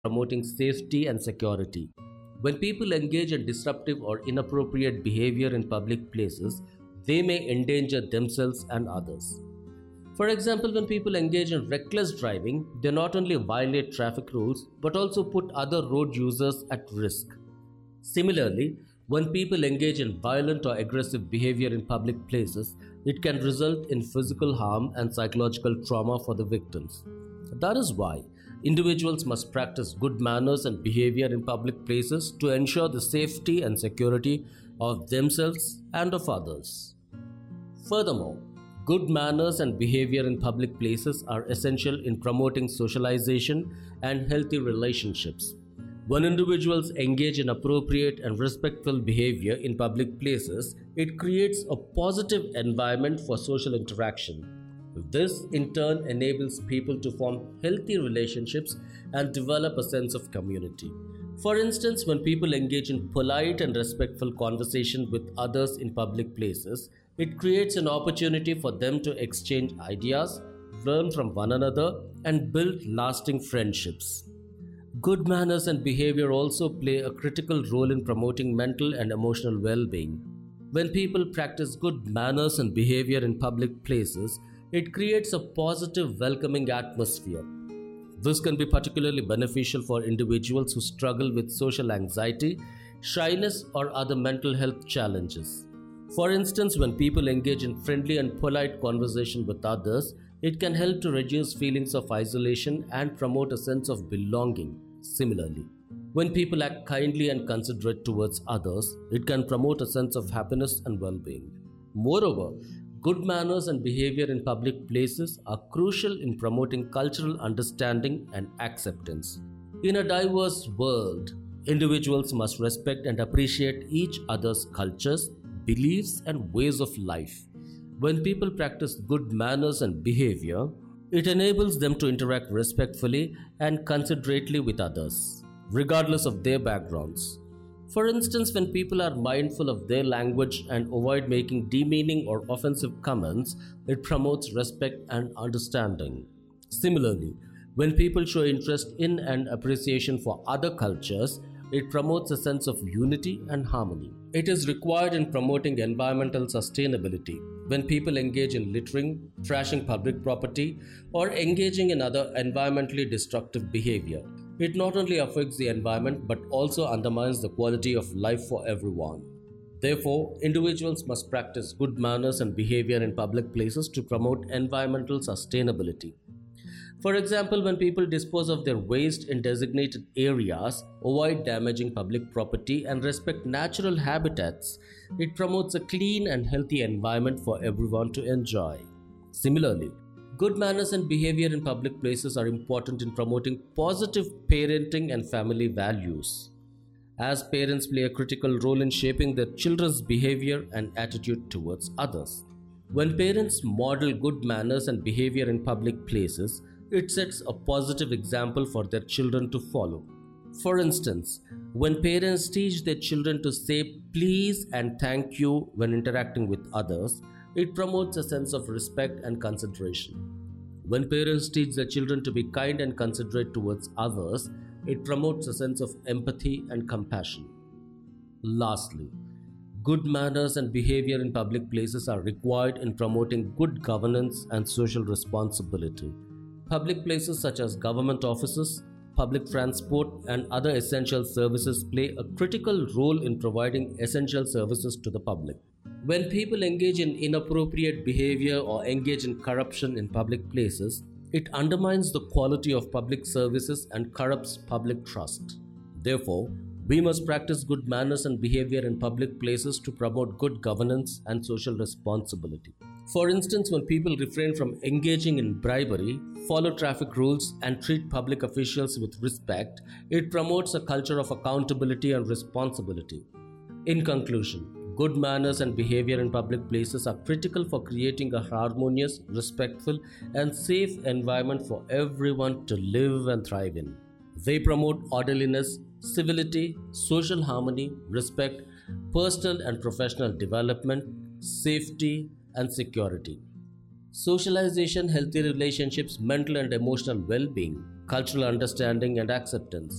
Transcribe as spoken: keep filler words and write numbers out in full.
promoting safety and security. When people engage in disruptive or inappropriate behavior in public places, they may endanger themselves and others. For example, when people engage in reckless driving, they not only violate traffic rules but also put other road users at risk. Similarly, when people engage in violent or aggressive behavior in public places, it can result in physical harm and psychological trauma for the victims. That is why individuals must practice good manners and behavior in public places to ensure the safety and security of themselves and of others. Furthermore, good manners and behavior in public places are essential in promoting socialization and healthy relationships. When individuals engage in appropriate and respectful behavior in public places, it creates a positive environment for social interaction. This, in turn, enables people to form healthy relationships and develop a sense of community. For instance, when people engage in polite and respectful conversation with others in public places, it creates an opportunity for them to exchange ideas, learn from one another, and build lasting friendships. Good manners and behavior also play a critical role in promoting mental and emotional well-being. When people practice good manners and behavior in public places, it creates a positive, welcoming atmosphere. This can be particularly beneficial for individuals who struggle with social anxiety, shyness, or other mental health challenges. For instance, when people engage in friendly and polite conversation with others, it can help to reduce feelings of isolation and promote a sense of belonging. Similarly, when people act kindly and considerate towards others, it can promote a sense of happiness and well-being. Moreover, good manners and behavior in public places are crucial in promoting cultural understanding and acceptance. In a diverse world, individuals must respect and appreciate each other's cultures, beliefs, and ways of life. When people practice good manners and behavior, it enables them to interact respectfully and considerately with others, regardless of their backgrounds. For instance, when people are mindful of their language and avoid making demeaning or offensive comments, it promotes respect and understanding. Similarly, when people show interest in and appreciation for other cultures, it promotes a sense of unity and harmony. It is required in promoting environmental sustainability. When people engage in littering, trashing public property, or engaging in other environmentally destructive behavior, it not only affects the environment but also undermines the quality of life for everyone. Therefore, individuals must practice good manners and behavior in public places to promote environmental sustainability. For example, when people dispose of their waste in designated areas, avoid damaging public property, and respect natural habitats, it promotes a clean and healthy environment for everyone to enjoy. Similarly, good manners and behavior in public places are important in promoting positive parenting and family values, as parents play a critical role in shaping their children's behavior and attitude towards others. When parents model good manners and behavior in public places, it sets a positive example for their children to follow. For instance, when parents teach their children to say please and thank you when interacting with others, it promotes a sense of respect and consideration. When parents teach their children to be kind and considerate towards others, it promotes a sense of empathy and compassion. Lastly, good manners and behavior in public places are required in promoting good governance and social responsibility. Public places such as government offices, public transport, and other essential services play a critical role in providing essential services to the public. When people engage in inappropriate behavior or engage in corruption in public places, it undermines the quality of public services and corrupts public trust. Therefore, we must practice good manners and behavior in public places to promote good governance and social responsibility. For instance, when people refrain from engaging in bribery, follow traffic rules, and treat public officials with respect, it promotes a culture of accountability and responsibility. In conclusion, good manners and behavior in public places are critical for creating a harmonious, respectful, and safe environment for everyone to live and thrive in. They promote orderliness, civility, social harmony, respect, personal and professional development, safety, and security. Socialization, healthy relationships, mental and emotional well-being, cultural understanding and acceptance.